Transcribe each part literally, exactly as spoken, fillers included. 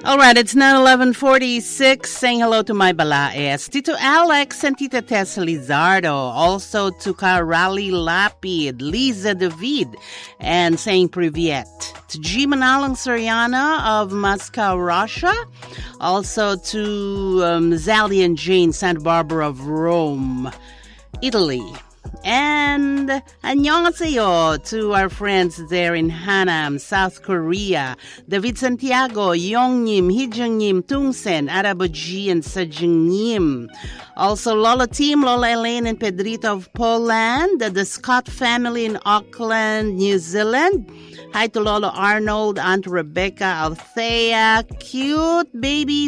All right, it's now eleven forty-six. Saying hello to my balaes, Tito Alex and Tita Tess Lizardo. Also to Karali Lapid, Liza David, and saying privyet to G. Manalang Soriana of Moscow, Russia. Also to um, Zali and Jane, Santa Barbara of Rome, Italy. And annyeonghaseyo to our friends there in Hanam, South Korea. David Santiago, Yongnim, Hijungnim, Tungsen, Araboji, and Sajungnim. Also Lola Team, Lola Elaine and Pedrito of Poland. The Scott family in Auckland, New Zealand. Hi to Lolo Arnold, Aunt Rebecca, Althea, cute baby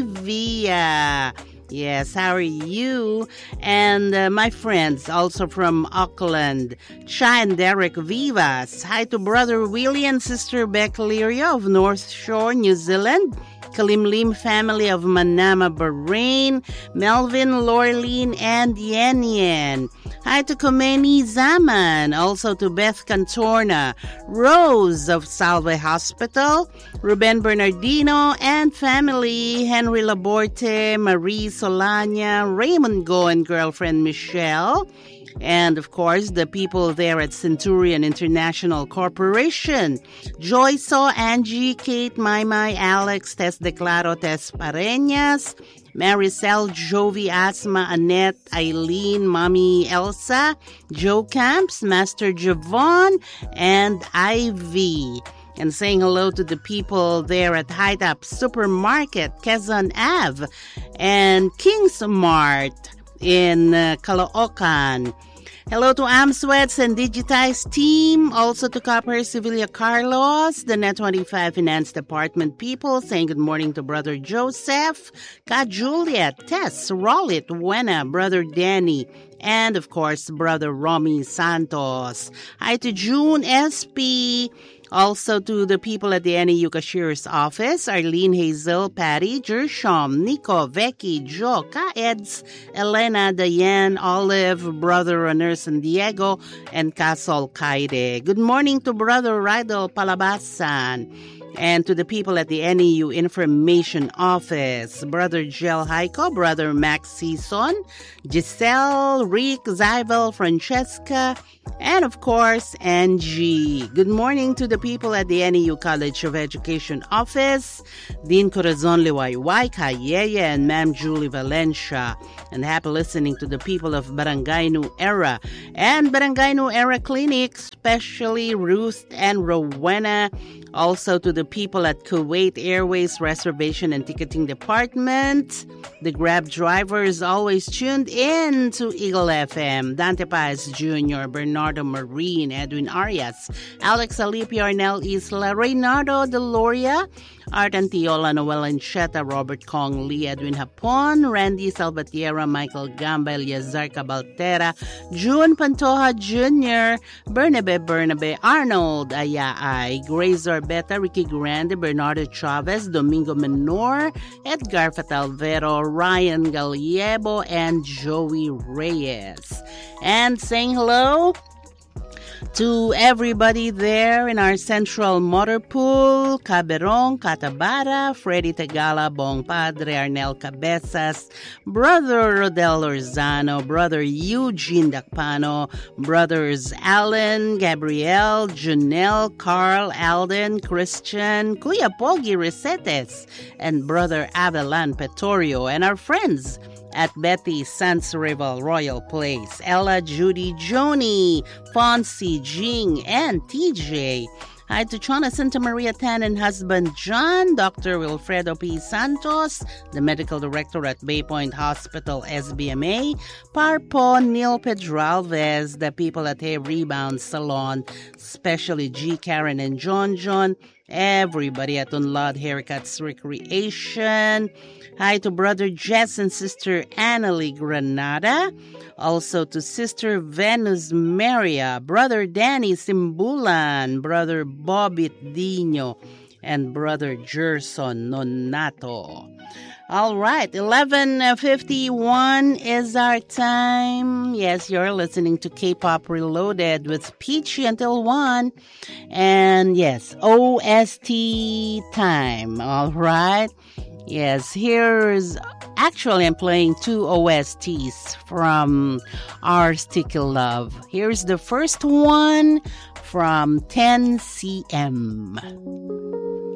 Via. Yes, how are you? And uh, my friends also from Auckland, Cha and Derek Vivas. Hi to brother Willie and sister Beck Liria of North Shore, New Zealand. Kalimlim family of Manama, Bahrain. Melvin, Lorleen, and Yen Yen. Hi to Komeni Zaman. Also to Beth Cantorna. Rose of Salve Hospital. Ruben Bernardino and family. Henry Laborte, Marie Solana, Raymond Go and girlfriend Michelle. And, of course, the people there at Centurion International Corporation. Joyso, Angie, Kate, Maymay, Alex, Tess Declaro, Tess Pareñas, Maricel, Jovi, Asma, Annette, Eileen, Mommy Elsa, Joe Camps, Master Javon, and Ivy. And saying hello to the people there at High Top Supermarket, Quezon Ave, and King's Mart in uh, Caloocan. Hello to Amsweds and Digitize team. Also to Copper Sevilla Carlos, the Net twenty-five Finance Department people. Saying good morning to Brother Joseph, Ka Juliet, Tess, Rollit, Wena, Brother Danny, and of course, Brother Romy Santos. Hi to June S P. Also to the people at the N A U Cashier's office, Arlene, Hazel, Patty, Jershom, Nico, Becky, Joe, Ka-Eds, Elena, Diane, Olive, Brother Nurse and Diego, and Casol Kaide. Good morning to Brother Rydel Palabasan. And to the people at the N A U Information Office, Brother Gel Heiko, Brother Max Season, Giselle, Rick, Zybel, Francesca, and of course, Angie. Good morning to the people at the N A U College of Education Office, Dean Corazon Liwayway, Kayeye, and Ma'am Julie Valencia. And happy listening to the people of Barangay New Era and Barangay New Era Clinic, especially Ruth and Rowena. Also to the people at Kuwait Airways Reservation and Ticketing Department. The Grab drivers always tuned in to Eagle F M. Dante Paz Junior, Bernardo Marine, Edwin Arias, Alex Alipio, Arnel Isla, Reynardo Deloria, Art Antiola, Noel Ancheta, Robert Kong Lee, Edwin Hapon, Randy Salvatierra, Michael Gamba, Eliazar Cabaltera, June Pantoja Junior, Bernabe Bernabe, Arnold Ayaay, Grace Orbeta, Ricky Grande, Bernardo Chavez, Domingo Menor, Edgar Fatalvero, Ryan Gallego, and Joey Reyes. And saying hello to everybody there in our central motor pool, Caberón, Catabara, Freddy Tagala, Bong Padre, Arnel Cabezas, Brother Rodel Orzano, Brother Eugene Dacpano, Brothers Alan, Gabriel, Janelle, Carl, Alden, Christian, Kuya Pogi Resetes, and Brother Avelan Petorio, and our friends at Betty Sansrival Royal Place, Ella, Judy, Joni, Fonzie, Jing, and T J. Hi to Chona Santa Maria Tan and husband John, Doctor Wilfredo P. Santos, the medical director at Bay Point Hospital S B M A, Parpo, Neil Pedralvez, the people at Hair Rebound Salon, especially G. Karen and John John, everybody at Unload Haircuts Recreation. Hi to Brother Jess and Sister Annalie Granada. Also to Sister Venus Maria, Brother Danny Simbulan, Brother Bobby Dino, and Brother Gerson Nonato. All right, eleven fifty-one is our time. Yes, you're listening to K-Pop Reloaded with Peachy until one. And yes, O S T time. All right. Yes, here's actually I'm playing two O S Ts from Our Sticky Love. Here's the first one from ten C M.